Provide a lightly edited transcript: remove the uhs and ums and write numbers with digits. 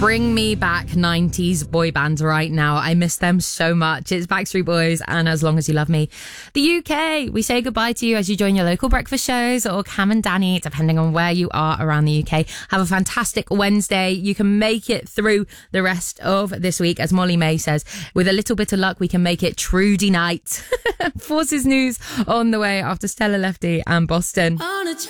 Bring me back 90s boy bands right now. I miss them so much. It's Backstreet Boys and As Long As You Love Me. The UK, we say goodbye to you as you join your local breakfast shows or Cam and Danny, depending on where you are around the UK. Have a fantastic Wednesday. You can make it through the rest of this week. As Molly May says, with a little bit of luck, we can make it Trudy night. Forces News on the way after Stella Lefty and Boston.